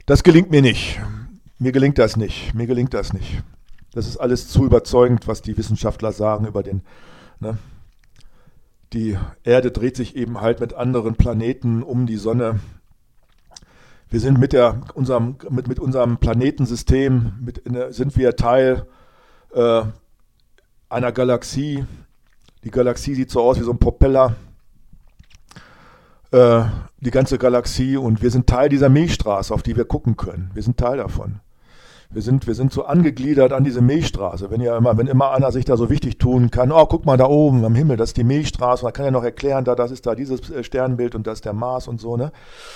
Das gelingt mir nicht. Mir gelingt das nicht. Mir gelingt das nicht. Das ist alles zu überzeugend, was die Wissenschaftler sagen über den, ne? Die Erde dreht sich eben halt mit anderen Planeten um die Sonne. Wir sind mit unserem Planetensystem, sind wir Teil einer Galaxie. Die Galaxie sieht so aus wie so ein Propeller. Die ganze Galaxie, und wir sind Teil dieser Milchstraße, auf die wir gucken können. Wir sind Teil davon. Wir sind so angegliedert an diese Milchstraße. Wenn immer einer sich da so wichtig tun kann, oh, guck mal da oben am Himmel, das ist die Milchstraße, man kann ja noch erklären, das ist da dieses Sternbild und das ist der Mars und so, ne?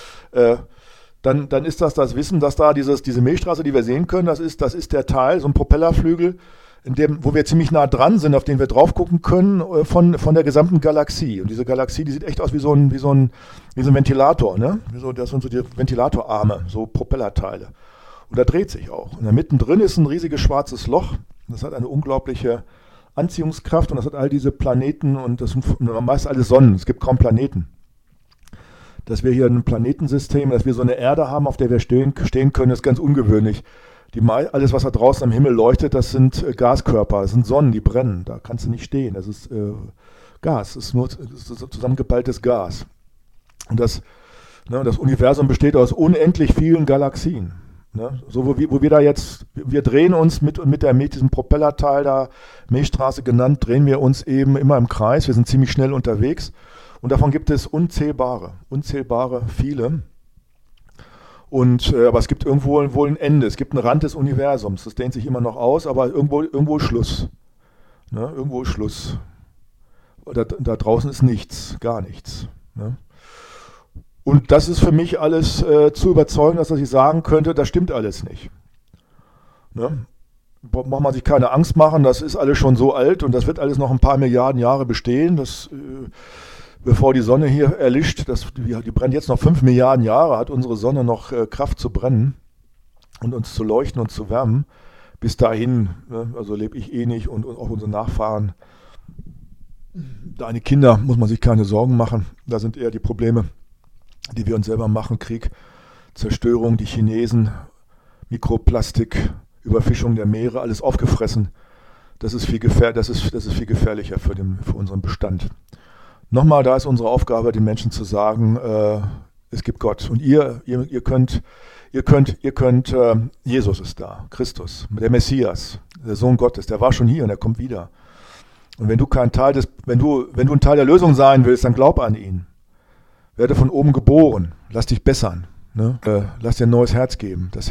Dann ist das Wissen, dass da diese Milchstraße, die wir sehen können, das ist der Teil, so ein Propellerflügel, wo wir ziemlich nah dran sind, auf den wir drauf gucken können, von der gesamten Galaxie. Und diese Galaxie, die sieht echt aus wie so ein Ventilator, ne? Das sind so die Ventilatorarme, so Propellerteile. Und da dreht sich auch. Und da mittendrin ist ein riesiges schwarzes Loch. Das hat eine unglaubliche Anziehungskraft und das hat all diese Planeten und das sind meist alle Sonnen. Es gibt kaum Planeten. Dass wir hier ein Planetensystem, dass wir so eine Erde haben, auf der wir stehen können, ist ganz ungewöhnlich. Alles, was da draußen am Himmel leuchtet, das sind Gaskörper, das sind Sonnen, die brennen. Da kannst du nicht stehen. Das ist Gas, das ist zusammengeballtes Gas. Und das Universum besteht aus unendlich vielen Galaxien. Ne? So, wo wir da jetzt, wir drehen uns mit diesem Propellerteil da, Milchstraße genannt, drehen wir uns eben immer im Kreis. Wir sind ziemlich schnell unterwegs. Und davon gibt es unzählbare, viele. Aber es gibt irgendwo wohl ein Ende. Es gibt einen Rand des Universums. Das dehnt sich immer noch aus, aber irgendwo ist Schluss. Ne? Irgendwo ist Schluss. Da draußen ist nichts, gar nichts. Ne? Und das ist für mich alles zu überzeugend, dass ich sagen könnte, das stimmt alles nicht. Ne? Macht man sich keine Angst machen, das ist alles schon so alt und das wird alles noch ein paar Milliarden Jahre bestehen. Bevor die Sonne hier erlischt, die brennt jetzt noch 5 Milliarden Jahre, hat unsere Sonne noch Kraft zu brennen und uns zu leuchten und zu wärmen. Bis dahin, ne, also lebe ich eh nicht und auch unsere Nachfahren. Deine Kinder, muss man sich keine Sorgen machen. Da sind eher die Probleme, die wir uns selber machen. Krieg, Zerstörung, die Chinesen, Mikroplastik, Überfischung der Meere, alles aufgefressen. Das ist viel gefährlicher für unseren Bestand. Nochmal, da ist unsere Aufgabe, den Menschen zu sagen, es gibt Gott. Und ihr könnt, Jesus ist da, Christus, der Messias, der Sohn Gottes, der war schon hier und er kommt wieder. Und wenn du ein Teil der Lösung sein willst, dann glaub an ihn. Werde von oben geboren, lass dich bessern, ne? Lass dir ein neues Herz geben. Das